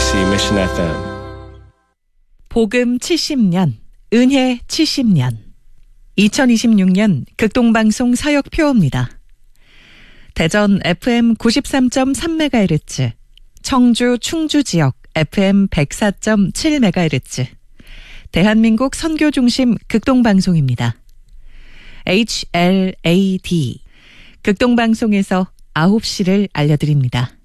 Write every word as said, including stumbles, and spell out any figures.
케이비에스 Mission 에프엠. 복음 칠십 년, 은혜 칠십 년. 이천이십육 년 극동방송 사역표입니다. 대전 에프엠 구십삼 점 삼 메가헤르츠, 청주 충주 지역 에프엠 백사 점 칠 메가헤르츠, 대한민국 선교중심 극동방송입니다. 에이치엘에이디, 극동방송에서 아홉 시를 알려드립니다.